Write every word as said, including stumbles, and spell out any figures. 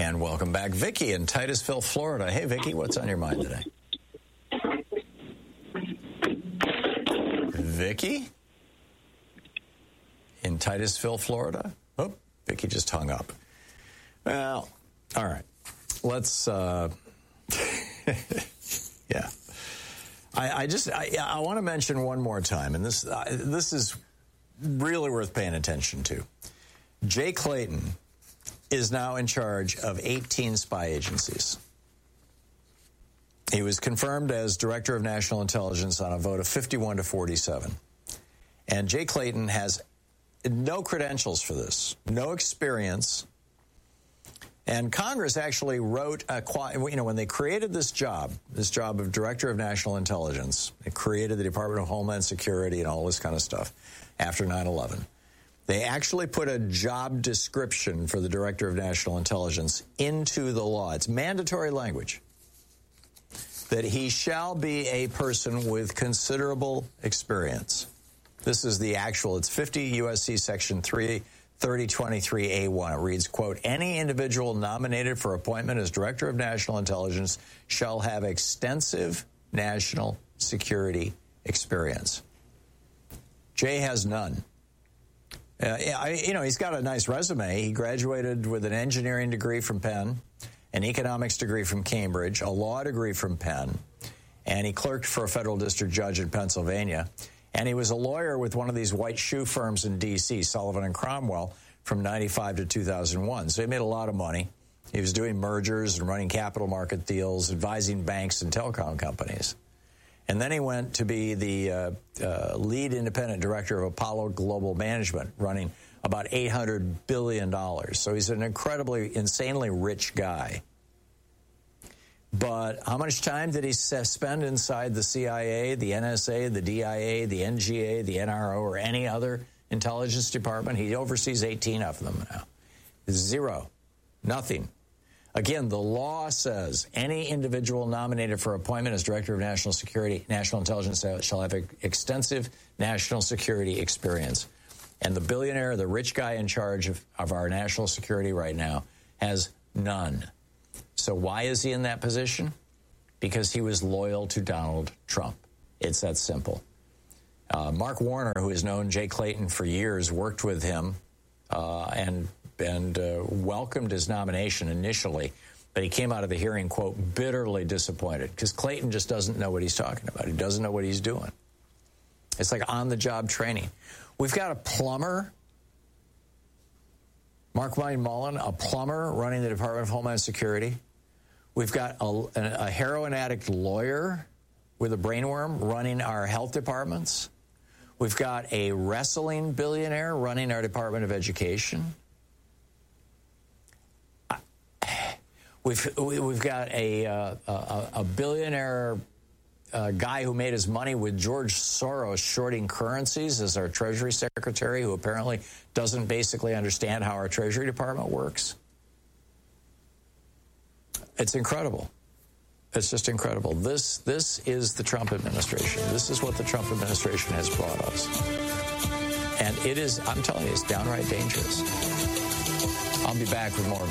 And welcome back, Vicki in Titusville, Florida. Hey, Vicki, what's on your mind today? Vicki in Titusville, Florida. Oh, Vicki just hung up. Well, all right. Let's, uh, yeah. I, I just, I, I want to mention one more time, and this, uh, this is really worth paying attention to. Jay Clayton is now in charge of eighteen spy agencies. He was confirmed as Director of National Intelligence on a vote of fifty-one to forty-seven. And Jay Clayton has no credentials for this, no experience. And Congress actually wrote, a, you know, when they created this job, this job of Director of National Intelligence, it created the Department of Homeland Security and all this kind of stuff after nine eleven. They actually put a job description for the Director of National Intelligence into the law. It's mandatory language that he shall be a person with considerable experience. This is the actual, it's fifty U S C Section three thirty twenty-three A one. It reads, quote, any individual nominated for appointment as Director of National Intelligence shall have extensive national security experience. Jay has none. Uh, I, you know, he's got a nice resume. He graduated with an engineering degree from Penn, an economics degree from Cambridge, a law degree from Penn, and he clerked for a federal district judge in Pennsylvania. And he was a lawyer with one of these white shoe firms in D C, Sullivan and Cromwell, from ninety-five to two thousand one. So he made a lot of money. He was doing mergers and running capital market deals, advising banks and telecom companies. And then he went to be the uh, uh, lead independent director of Apollo Global Management, running about eight hundred billion dollars. So he's an incredibly, insanely rich guy. But how much time did he spend inside the C I A, the N S A, the D I A, the N G A, the N R O, or any other intelligence department? He oversees eighteen of them now. Zero. Nothing. Again, the law says any individual nominated for appointment as Director of National Security, National Intelligence shall have extensive national security experience. And the billionaire, the rich guy in charge of, of our national security right now, has none. So why is he in that position? Because he was loyal to Donald Trump. It's that simple. Uh, Mark Warner, who has known Jay Clayton for years, worked with him uh, and and uh, welcomed his nomination initially, but he came out of the hearing, quote, bitterly disappointed, because Clayton just doesn't know what he's talking about. He doesn't know what he's doing. It's like on-the-job training. We've got a plumber, Mark Wayne Mullen, a plumber running the Department of Homeland Security. We've got a, a heroin addict lawyer with a brainworm running our health departments. We've got a wrestling billionaire running our Department of Education. We've we've got a uh, a, a billionaire uh, guy who made his money with George Soros shorting currencies as our Treasury Secretary, who apparently doesn't basically understand how our Treasury Department works. It's incredible. It's just incredible. This this is the Trump administration. This is what the Trump administration has brought us. And it is, I'm telling you, it's downright dangerous. I'll be back with more.